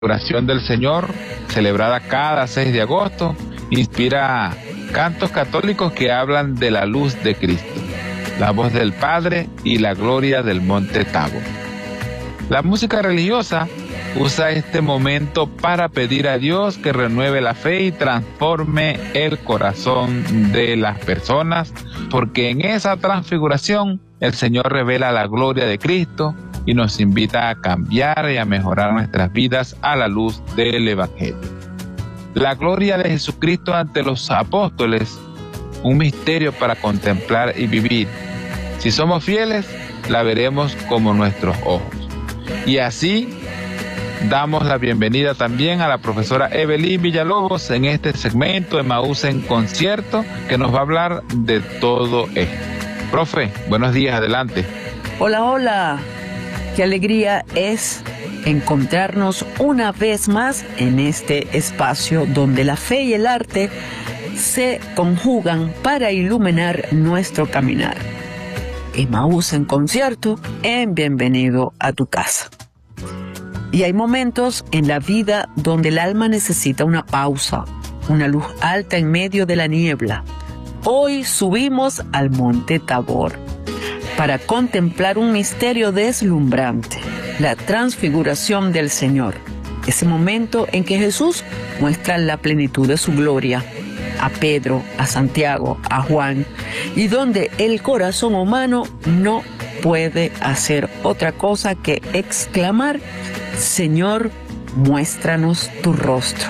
Oración del Señor, celebrada cada 6 de agosto, inspira cantos católicos que hablan de la luz de Cristo, la voz del Padre y la gloria del monte Tabor. La música religiosa usa este momento para pedir a Dios que renueve la fe y transforme el corazón de las personas, porque en esa transfiguración el Señor revela la gloria de Cristo y nos invita a cambiar y a mejorar nuestras vidas a la luz del Evangelio. La gloria de Jesucristo ante los apóstoles, un misterio para contemplar y vivir. Si somos fieles, la veremos como nuestros ojos. Y así damos la bienvenida también a la profesora Evelyn Villalobos en este segmento de Emaús en Concierto, que nos va a hablar de todo esto. Profe, buenos días, adelante. Hola, hola. Qué alegría es encontrarnos una vez más en este espacio donde la fe y el arte se conjugan para iluminar nuestro caminar. Emaús en Concierto, en Bienvenido a tu casa. Y hay momentos en la vida donde el alma necesita una pausa, una luz alta en medio de la niebla. Hoy subimos al monte Tabor para contemplar un misterio deslumbrante, la transfiguración del Señor. Ese momento en que Jesús muestra la plenitud de su gloria a Pedro, a Santiago, a Juan, y donde el corazón humano no puede hacer otra cosa que exclamar: Señor, muéstranos tu rostro.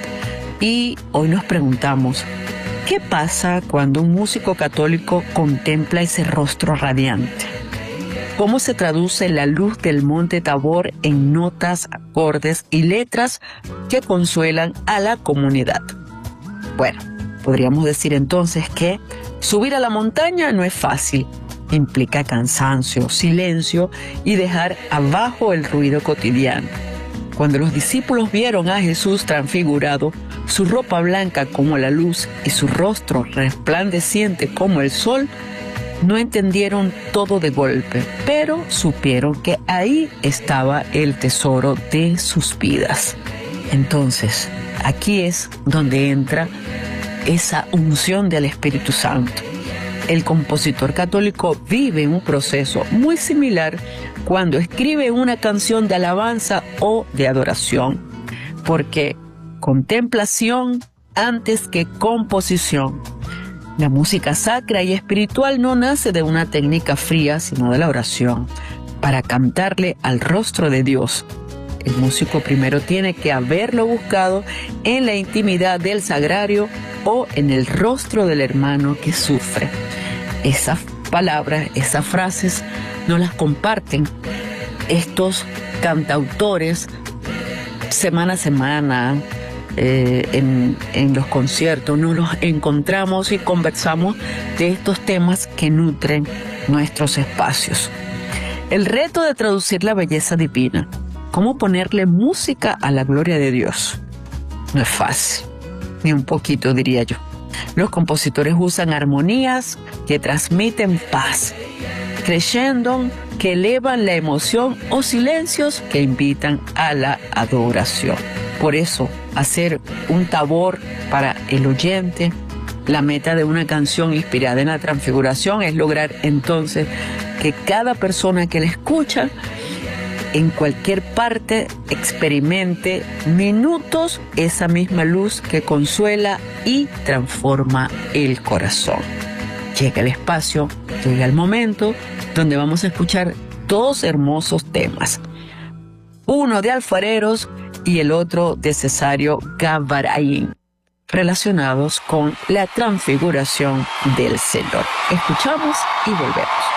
Y hoy nos preguntamos, ¿qué pasa cuando un músico católico contempla ese rostro radiante? ¿Cómo se traduce la luz del monte Tabor en notas, acordes y letras que consuelan a la comunidad? Bueno, podríamos decir entonces que subir a la montaña no es fácil. Implica cansancio, silencio y dejar abajo el ruido cotidiano. Cuando los discípulos vieron a Jesús transfigurado, su ropa blanca como la luz y su rostro resplandeciente como el sol, no entendieron todo de golpe, pero supieron que ahí estaba el tesoro de sus vidas. Entonces, aquí es donde entra esa unción del Espíritu Santo. El compositor católico vive un proceso muy similar cuando escribe una canción de alabanza o de adoración, porque contemplación antes que composición. La música sacra y espiritual no nace de una técnica fría, sino de la oración, para cantarle al rostro de Dios. El músico primero tiene que haberlo buscado en la intimidad del sagrario o en el rostro del hermano que sufre. Esas palabras, esas frases, no las comparten estos cantautores semana a semana en los conciertos. No los encontramos y conversamos de estos temas que nutren nuestros espacios. El reto de traducir la belleza divina, cómo ponerle música a la gloria de Dios, no es fácil, ni un poquito, diría yo. Los compositores usan armonías que transmiten paz, crescendo que elevan la emoción o silencios que invitan a la adoración. Por eso, hacer un tabor para el oyente, la meta de una canción inspirada en la transfiguración es lograr entonces que cada persona que la escucha en cualquier parte experimente minutos esa misma luz que consuela y transforma el corazón. Llega el espacio, llega el momento donde vamos a escuchar dos hermosos temas. Uno de alfareros y el otro de Cesario Gavarain, relacionados con la transfiguración del Señor. Escuchamos y volvemos.